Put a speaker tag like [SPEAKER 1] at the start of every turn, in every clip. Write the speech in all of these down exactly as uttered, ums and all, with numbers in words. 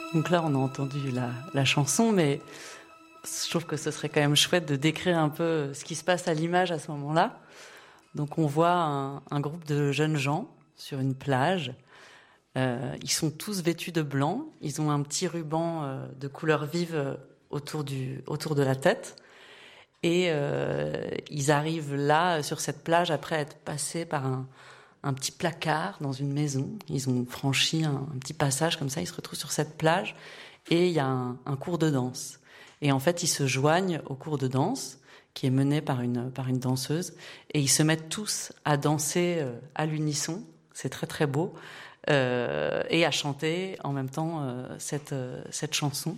[SPEAKER 1] Donc là, on a entendu la, la chanson, mais je trouve que ce serait quand même chouette de décrire un peu ce qui se passe à l'image à ce moment-là. Donc on voit un, un groupe de jeunes gens sur une plage. Euh, ils sont tous vêtus de blanc. Ils ont un petit ruban euh, de couleur vive euh, autour, du, autour de la tête. Et euh, ils arrivent là, sur cette plage, après être passés par un, un petit placard dans une maison. Ils ont franchi un, un petit passage comme ça. Ils se retrouvent sur cette plage et il y a un, un cours de danse. Et en fait, ils se joignent au cours de danse qui est mené par une, par une danseuse. Et ils se mettent tous à danser euh, à l'unisson. C'est très, très beau. Euh, et à chanter en même temps euh, cette, euh, cette chanson.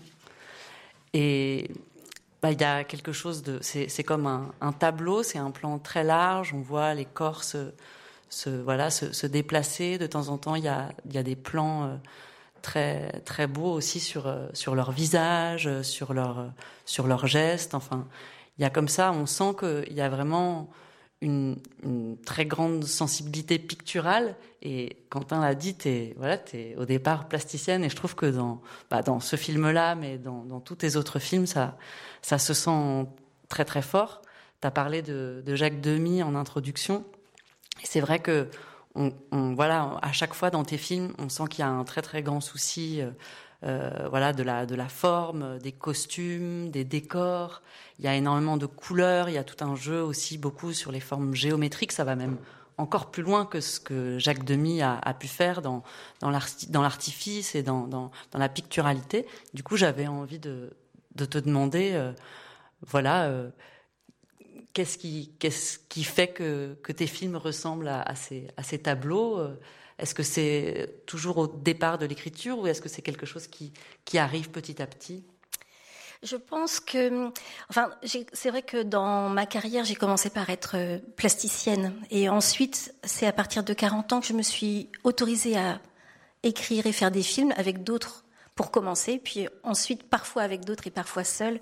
[SPEAKER 1] Et bah, il y a quelque chose de... C'est, c'est comme un, un tableau, c'est un plan très large. On voit les corps se, se, voilà, se, se déplacer. De temps en temps, il y a, il y a des plans... Euh, très très beaux aussi sur sur leur visage, sur leur sur leurs gestes. Enfin, il y a comme ça, on sent que il y a vraiment une, une très grande sensibilité picturale. Et Quentin l'a dit, t'es voilà, t'es au départ plasticienne, et je trouve que dans bah, dans ce film-là, mais dans dans tous tes autres films, ça ça se sent très très fort. T'as parlé de de Jacques Demy en introduction, et c'est vrai que On, on, voilà, à chaque fois dans tes films, on sent qu'il y a un très très grand souci, euh, euh, voilà, de la de la forme, des costumes, des décors. Il y a énormément de couleurs. Il y a tout un jeu aussi beaucoup sur les formes géométriques. Ça va même encore plus loin que ce que Jacques Demy a, a pu faire dans dans, l'arti, dans l'artifice et dans, dans dans la picturalité. Du coup, j'avais envie de de te demander, euh, voilà. Euh, Qu'est-ce qui, qu'est-ce qui fait que, que tes films ressemblent à, à, ces, à ces tableaux ? Est-ce que c'est toujours au départ de l'écriture ou est-ce que c'est quelque chose qui, qui arrive petit à petit ?
[SPEAKER 2] Je pense que, enfin, j'ai, c'est vrai que dans ma carrière, j'ai commencé par être plasticienne. Et ensuite, c'est à partir de quarante ans que je me suis autorisée à écrire et faire des films avec d'autres pour commencer. Puis ensuite, parfois avec d'autres et parfois seule.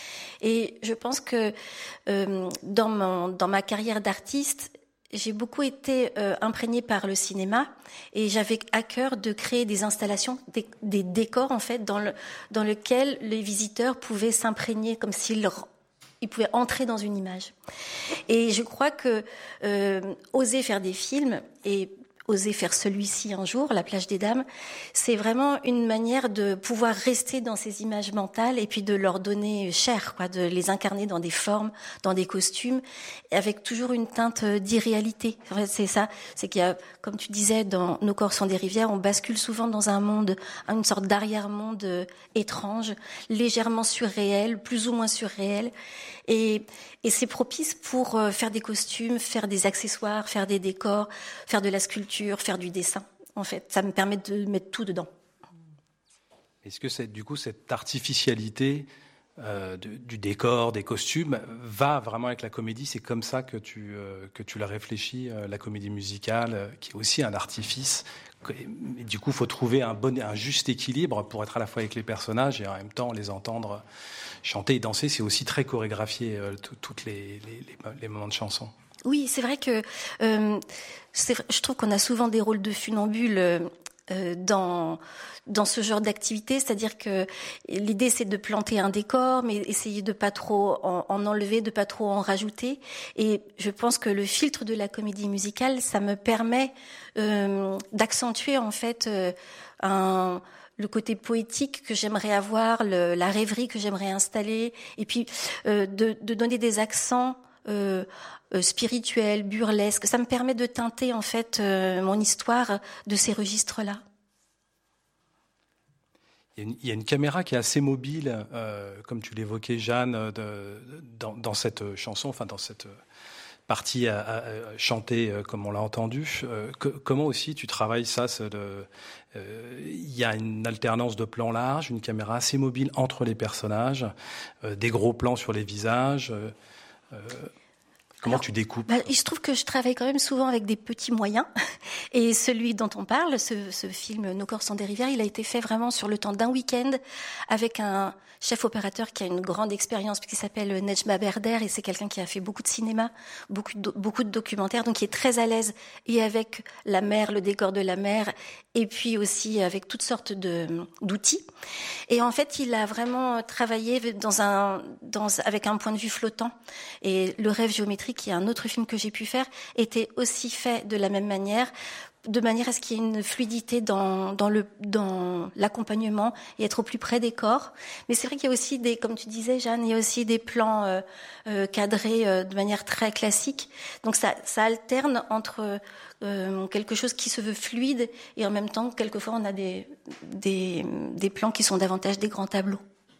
[SPEAKER 2] Et je pense que euh, dans, mon, dans ma carrière d'artiste, j'ai beaucoup été euh, imprégnée par le cinéma et j'avais à cœur de créer des installations, des, des décors en fait, dans, le, dans lesquels les visiteurs pouvaient s'imprégner comme s'ils ils pouvaient entrer dans une image. Et je crois que euh, oser faire des films et oser faire celui-ci un jour, La plage des dames, c'est vraiment une manière de pouvoir rester dans ces images mentales et puis de leur donner chair, quoi, de les incarner dans des formes, dans des costumes, avec toujours une teinte d'irréalité. En fait, c'est ça, c'est qu'il y a, comme tu disais, dans Nos corps sont des rivières, on bascule souvent dans un monde, une sorte d'arrière-monde étrange, légèrement surréel, plus ou moins surréel. Et, et c'est propice pour faire des costumes, faire des accessoires, faire des décors, faire de la sculpture, faire du dessin. En fait, ça me permet de mettre tout dedans.
[SPEAKER 3] Est-ce que c'est, du coup, cette artificialité euh, de, du décor, des costumes, va vraiment avec la comédie ? C'est comme ça que tu, euh, que tu l'as réfléchi, euh, la comédie musicale, euh, qui est aussi un artifice. Et du coup, il faut trouver un, bon, un juste équilibre pour être à la fois avec les personnages et en même temps les entendre chanter et danser. C'est aussi très chorégraphié, euh, tous les, les, les, les moments de chanson.
[SPEAKER 2] Oui, c'est vrai que euh, c'est, je trouve qu'on a souvent des rôles de funambules euh, dans dans ce genre d'activité, c'est-à-dire que l'idée c'est de planter un décor, mais essayer de pas trop en, en enlever, de pas trop en rajouter. Et je pense que le filtre de la comédie musicale, ça me permet euh, d'accentuer en fait euh, un le côté poétique que j'aimerais avoir, le, la rêverie que j'aimerais installer, et puis euh, de, de donner des accents euh, euh, spirituels, burlesques. Ça me permet de teinter en fait euh, mon histoire de ces registres-là.
[SPEAKER 3] Il y a une, il y a une caméra qui est assez mobile, euh, comme tu l'évoquais, Jeanne, de, de, dans, dans cette chanson, enfin dans cette partie à, à, à chanter euh, comme on l'a entendu. Euh, que, comment aussi tu travailles ça c'est de, euh, il y a une alternance de plans larges, une caméra assez mobile entre les personnages, euh, des gros plans sur les visages. Euh, Comment
[SPEAKER 2] Alors,
[SPEAKER 3] tu découpes?
[SPEAKER 2] Bah, il se trouve que je travaille quand même souvent avec des petits moyens. Et celui dont on parle, ce, ce film Nos corps sont des rivières, il a été fait vraiment sur le temps d'un week-end avec un chef opérateur qui a une grande expérience, qui s'appelle Nejma Berder, et c'est quelqu'un qui a fait beaucoup de cinéma, beaucoup de, beaucoup de documentaires, donc qui est très à l'aise et avec la mer, le décor de la mer, et puis aussi avec toutes sortes de, d'outils. Et en fait, il a vraiment travaillé dans un, dans, avec un point de vue flottant. Et Le Rêve géométrique, qui est un autre film que j'ai pu faire, était aussi fait de la même manière, de manière à ce qu'il y ait une fluidité dans, dans, le, dans l'accompagnement et être au plus près des corps. Mais c'est vrai qu'il y a aussi des, comme tu disais, Jeanne, il y a aussi des plans euh, euh, cadrés euh, de manière très classique. Donc ça, ça alterne entre euh, quelque chose qui se veut fluide et en même temps, quelquefois, on a des, des, des plans qui sont davantage des grands tableaux.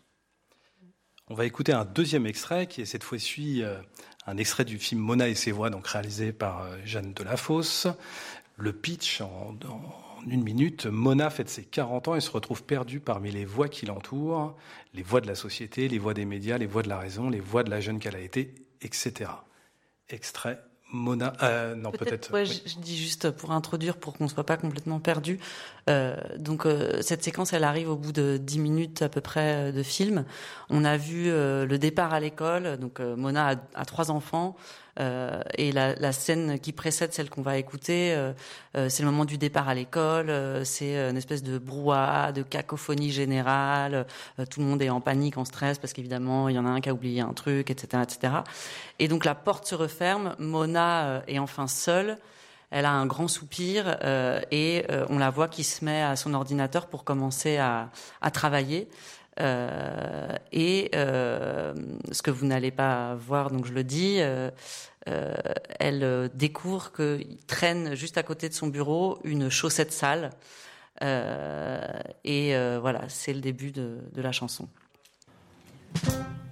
[SPEAKER 3] On va écouter un deuxième extrait qui est cette fois-ci euh, un extrait du film Mona et ses voix, donc réalisé par euh, Jeanne Delafosse. Le pitch, en, en une minute, Mona fête ses quarante ans et se retrouve perdue parmi les voix qui l'entourent, les voix de la société, les voix des médias, les voix de la raison, les voix de la jeune qu'elle a été, et cetera. Extrait Mona, euh, non peut-être.
[SPEAKER 1] peut-être ouais,
[SPEAKER 3] oui.
[SPEAKER 1] je, je dis juste pour introduire, pour qu'on ne soit pas complètement perdu. Euh, donc euh, cette séquence, elle arrive au bout de dix minutes à peu près de film. On a vu euh, le départ à l'école. Donc euh, Mona a, a trois enfants. Euh, et la, la scène qui précède celle qu'on va écouter, euh, euh, c'est le moment du départ à l'école. Euh, c'est une espèce de brouhaha, de cacophonie générale. Euh, tout le monde est en panique, en stress, parce qu'évidemment, il y en a un qui a oublié un truc, et cetera, et cetera. Et donc la porte se referme. Mona euh, est enfin seule. Elle a un grand soupir euh, et euh, on la voit qui se met à son ordinateur pour commencer à, à travailler. Euh, et euh, ce que vous n'allez pas voir, donc je le dis, euh, euh, elle découvre qu'il traîne juste à côté de son bureau une chaussette sale. Euh, et euh, voilà, c'est le début de, de la chanson.